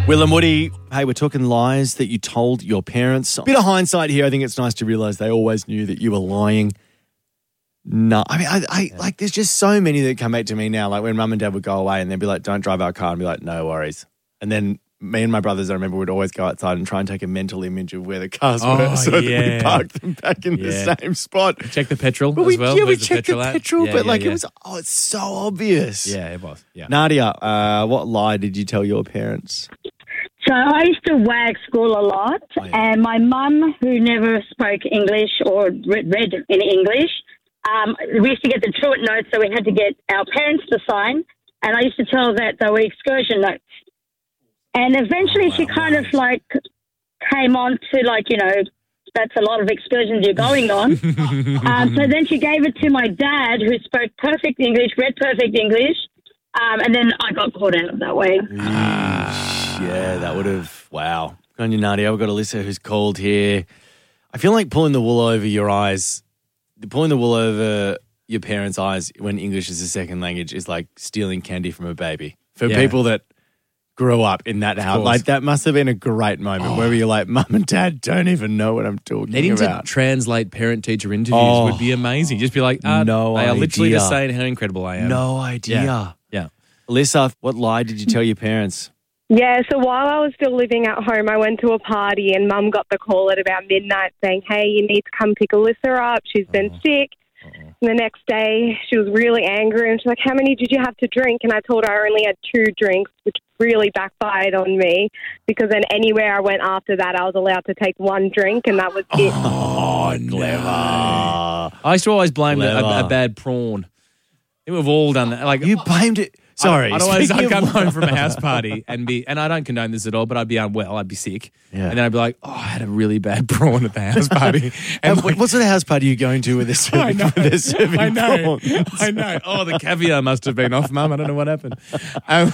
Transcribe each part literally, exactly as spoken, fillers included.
Will and Woody, hey, we're talking lies that you told your parents. Bit of hindsight here. I think it's nice to realise they always knew that you were lying. No, I mean, I, I like. There's just so many that come back to me now. Like when mum and dad would go away and they'd be like, "Don't drive our car," and be like, "No worries." And then me and my brothers, I remember, would always go outside and try and take a mental image of where the cars Oh, were, so yeah. that we parked them back in Yeah. the same spot. Check the petrol But as we, well. yeah, we Where's checked the at? petrol, Yeah, but yeah, like yeah. it was, oh, it's so obvious. Yeah, it was. Yeah. Nadia, uh, what lie did you tell your parents? So I used to wag school a lot, Oh, yeah. and my mum, who never spoke English or read, read any English, um, we used to get the truant notes, so we had to get our parents to sign, and I used to tell that they were excursion notes. And eventually Oh, she wow, kind right. of like came on to like, you know, that's a lot of excursions you're going on. um, so then she gave it to my dad, who spoke perfect English, read perfect English, um, and then I got caught out that way. Yeah, that would have, wow. Good on you, Nadia. I've got Alyssa who's called here. I feel like pulling the wool over your eyes, pulling the wool over your parents' eyes when English is a second language is like stealing candy from a baby. For Yeah. people that grew up in that house, course. like that must have been a great moment where you're like, Mum and Dad don't even know what I'm talking Needing to about. translate parent-teacher interviews Oh. would be amazing. Just be like, uh, No they are literally idea. just saying how incredible I am. No idea. Yeah. Yeah. Alyssa, what lie did you tell your parents? Yeah, so while I was still living at home, I went to a party and Mum got the call at about midnight saying, hey, you need to come pick Alyssa up. She's been sick. And the next day, she was really angry and she's like, how many did you have to drink? And I told her I only had two drinks, which really backfired on me because then anywhere I went after that, I was allowed to take one drink and that was it. Oh, clever. I used to always blame a, a, Clever. a bad prawn. I think we've all done that. Like You blamed it. Sorry. I'd always speaking I'd come of- home from a house party and be, and I don't condone this at all, but I'd be unwell, I'd be sick, Yeah. and then I'd be like, oh, I had a really bad prawn at the house party, And and what, what sort of house party are you going to with this serving, I know. with this serving I know, prawns? I know. Oh, the caviar must have been off, Mum. I don't know what happened. Um,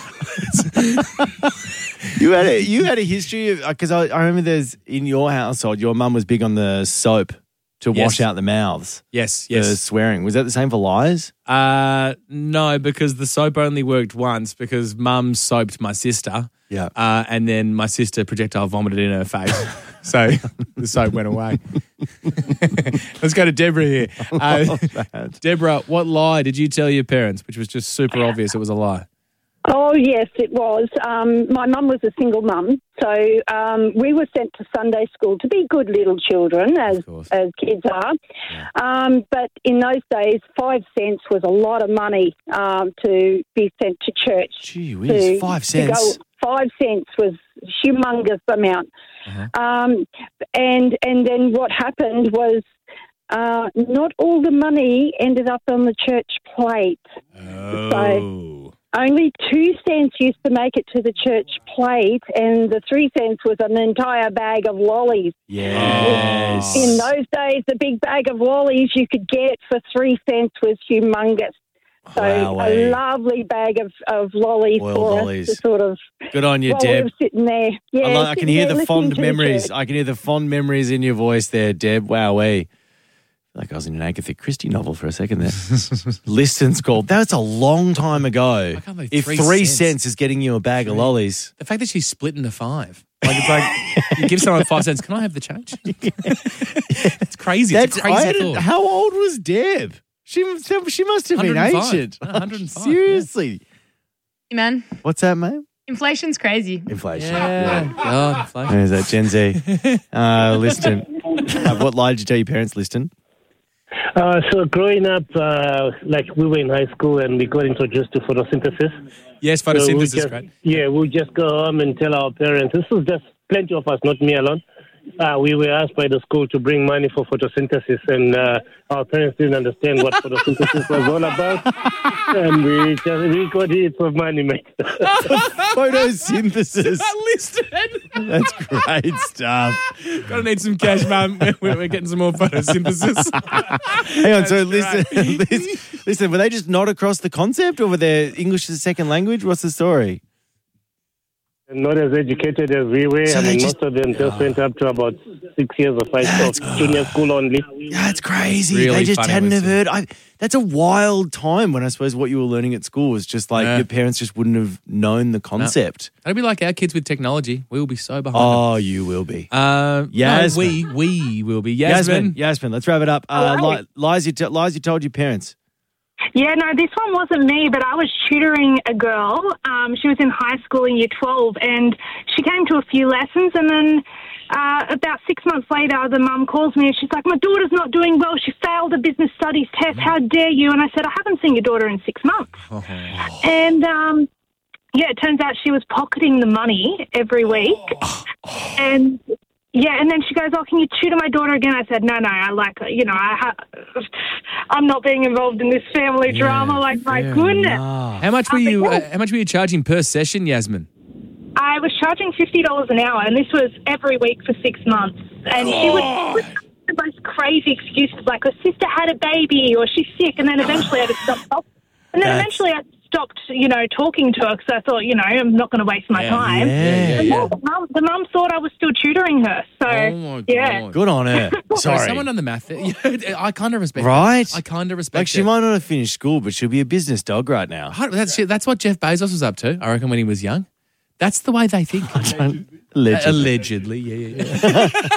You had a, you had a history of, because I, I remember there's, in your household, your mum was big on the soap to Yes. wash out the mouths. yes, The yes. swearing. Was that the same for lies? Uh, no, because the soap only worked once because Mum soaped my sister. Yeah. Uh, and then my sister projectile vomited in her face. So the soap went away. Let's go to Deborah here. Uh, Deborah, what lie did you tell your parents, which was just super obvious it was a lie? Oh, yes, it was. Um, my mum was a single mum, so um, we were sent to Sunday school to be good little children, as course. as kids are. Um, but in those days, five cents was a lot of money um, to be sent to church. Gee to- whiz, five to cents. go- five cents was a humongous amount. Uh-huh. Um, and and then what happened was uh, not all the money ended up on the church plate. Oh. Only two cents used to make it to the church plate, and the three cents was an entire bag of lollies. Yes. In those days, the big bag of lollies you could get for three cents was humongous. So Wowee. a lovely bag of, of lollies Boiled for lollies. us to sort of, Good on you, while we Deb. were sitting there. Yeah, I, like, I can sitting hear there the listening fond to memories. church. I can hear the fond memories in your voice there, Deb. Wowee. Like I was in an Agatha Christie novel for a second there. Liston's called. That's a long time ago. I can't believe If three three cents. cents is getting you a bag of lollies. The fact that she's split into five. Like, it's like, you give someone five cents, can I have the change? It's crazy. It's That's a crazy I hadn't- thought. How old was Deb? She must have, she must have been one hundred five. ancient. No, one hundred five, Seriously. Hey, man, What's that, mate? inflation's crazy. Inflation. Yeah. God, inflation. There's that Gen Z. Uh, Liston. Uh, what lie did you tell your parents, Liston? Uh, so growing up, uh, like we were in high school and we got introduced to photosynthesis. Yes, So we photosynthesis, just, great. Yeah, we'll just go home and tell our parents. This was just plenty of us, not me alone. Uh, we were asked by the school to bring money for photosynthesis, and uh, our parents didn't understand what photosynthesis was all about. And we just we got it for money, mate. Photosynthesis. Listed. That's great stuff. Gotta need some cash, Mum. We're, we're getting some more photosynthesis. Hang on, so listen, listen, listen, were they just not across the concept or were they English as a second language? What's the story? Not as educated as we were. So I they mean, just- most of them just went up to about six years or five of junior school only. That's crazy. Really they just funny hadn't have listen. heard. I, that's a wild time when I suppose what you were learning at school was just like Yeah. your parents just wouldn't have known the concept. That'd be like our kids with technology. We will be so behind Oh, you will be. them. Uh, Yasmin. No, we, we will be. Yasmin. Yasmin, Yasmin, let's wrap it up. Uh, Hello. li- lies, you t- lies you told your parents. Yeah, no, this one wasn't me, but I was tutoring a girl. Um, she was in high school in year twelve, and she came to a few lessons, and then uh, about six months later, the mum calls me, and she's like, my daughter's not doing well. She failed a business studies test. How dare you? And I said, I haven't seen your daughter in six months. And, um, yeah, it turns out she was pocketing the money every week. And... Yeah, and then she goes, oh, can you tutor my daughter again? I said, no, no, I like her. You know, I ha- I'm not being involved in this family drama. Like, my goodness. How much were you? Uh, how much were you charging per session, Yasmin? I was charging fifty dollars an hour, and this was every week for six months. And she would would have the most crazy excuses, like her sister had a baby or she's sick, and then eventually I just stopped. And then That's- eventually I stopped, you know, talking to her because I thought, you know, I'm not going to waste my Yeah, time. yeah, And yeah. The mum, the mum thought I was still tutoring her. So, Oh my god! yeah. Good on her. Sorry, Sorry. someone on the math. I kind of respect. Right? It. I kind of respect. Like she it. might not have finished school, but she'll be a business dog right now. That's that's what Jeff Bezos was up to. I reckon when he was young. That's the way they think. Allegedly. Allegedly, yeah, yeah, yeah.